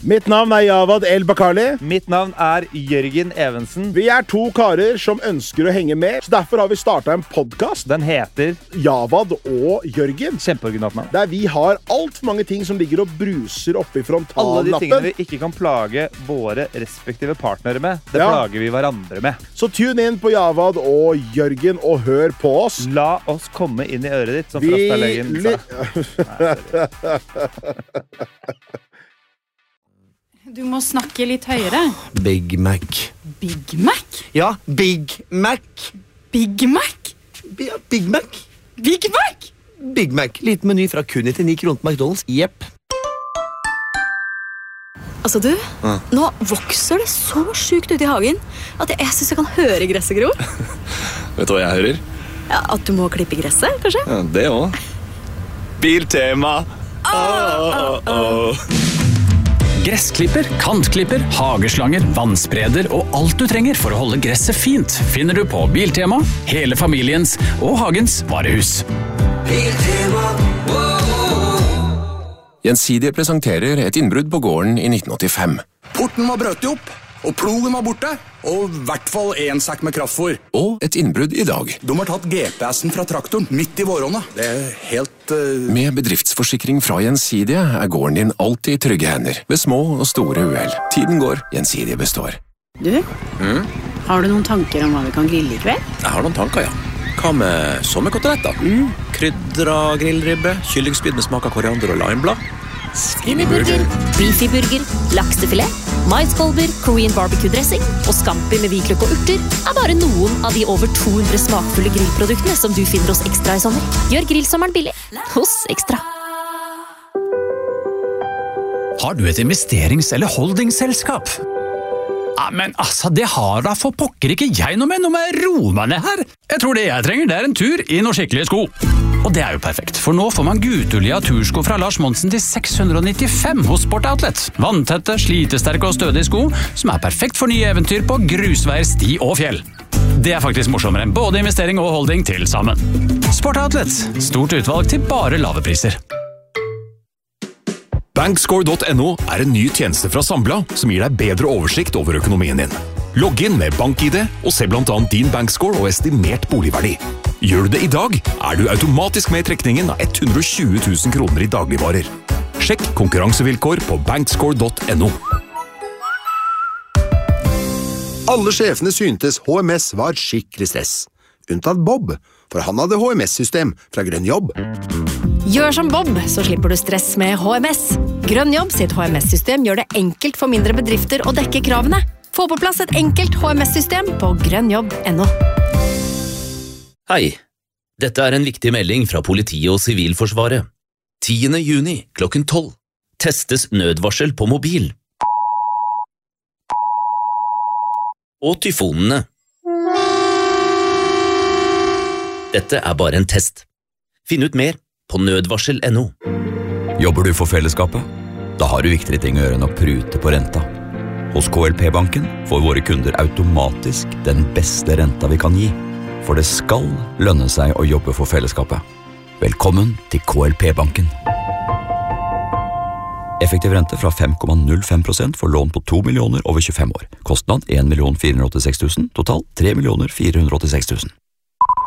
Mitt navn Javad El-Bakali. Mitt navn Jørgen Evensen. Vi 2 karer som ønsker å henge med, så derfor har vi startet en podcast. Den heter Javad og Jørgen. Kjempeoriginalt navn. Der vi har alt for mange ting som ligger og bruser oppi frontallappen. Alle de tingene vi ikke kan plage våre respektive partnere med, det plager vi hverandre med. Så tune inn på Javad og Jørgen og hør på oss. La oss komme inn i øret ditt, som Frastalegen sa. Du må snakke litt høyere. Big Mac. Big Mac? Ja, Big Mac. Big Mac? Ja, Big Mac. Big Mac? Big Mac. Liten meny fra kun 99 kroner på McDonald's. Jepp. Altså du, nå vokser det så sykt ut i hagen at jeg synes jeg kan høre gresset gro. Vet du hva jeg hører? Ja, at du må klippe gresset, kanskje? Ja, det også. Biltema. Gressklipper, kantklipper, hageslanger, vannspreder og alt du trenger for å holde gresset fint finner du på Biltema, hele familiens og hagens varehus. Biltema, Gjensidige presenterer et innbrudd på gården i 1985. Porten var brøtt opp, og plogen var borte, og I hvert fall en sekk med kraftfôr. Og et innbrudd i dag. De har tatt GPS-en fra traktoren midt i våronna. Det helt... Med bedriftsforsikring fra Gjensidige gården din alltid i trygge hender, ved små og store uhell. Tiden går, Gjensidige består. Du, har du noen tanker om hva vi kan grille I kveld? Jeg har noen tanker, ja. Hva med sommerkoteletter? Krydra grillribbe, kyllingspyd med smak av koriander og limeblad. Skinnyburger, beefyburger, laksefilet, maiskolber, Korean barbecue-dressing og scampi med hvitløk og urter bare noen av de over 200 smakfulle grillproduktene som du finner hos Ekstra I sommer. Gjør grillsommeren billig hos Ekstra. Har du et investerings- eller holdingselskap? Ja, men altså, det har da for pokker ikke jeg noe med. Nå må jeg roe meg ned her. Jeg tror det jeg trenger, det en tur I noen skikkelige sko. Og det jo perfekt, for nå får man Gutulia tursko fra Lars Monsen til 695 hos Sport Outlet. Vanntette, slitesterke og stødige sko, som perfekt for nye eventyr på grusveier, sti og fjell. Det faktisk morsommere enn både investering og holding til sammen. Sport Outlet, stort utvalg til bare lave priser. Bankscore.no en ny tjeneste fra Sambla som gir deg bedre oversikt over økonomien din. Logg inn med BankID og se blant annet din bankscore og estimert boligverdi. Gjør du det I dag, du automatisk med I trekningen av 120 000 kroner I dagligvarer. Sjekk konkurransevilkår på bankscore.no. Alle sjefene syntes HMS var skikkelig stress. Unntatt Bob, for han hadde HMS-system fra Grønn Jobb. Gjør som Bob, så slipper du stress med HMS. Grønn Jobb sitt HMS-system gjør det enkelt for mindre bedrifter å dekke kravene. Få på plass et enkelt HMS-system på grønnjobb.no. Hei, dette en viktig melding fra politiet og Sivilforsvaret. 10. juni klokken 12. Testes nødvarsel på mobil. Og tyfonene. Dette bare en test. Finn ut mer på nødvarsel.no. Jobber du for fellesskapet? Da har du viktigere ting å gjøre enn å prute på renta. Hos KLP-banken får våre kunder automatisk den beste renta vi kan gi. For det skal lønne seg å jobbe for fellesskapet. Velkommen til KLP-banken. Effektiv rente fra 5,05% for lån på 2 millioner over 25 år. Kostnad 1 486 000, total 3 486 000.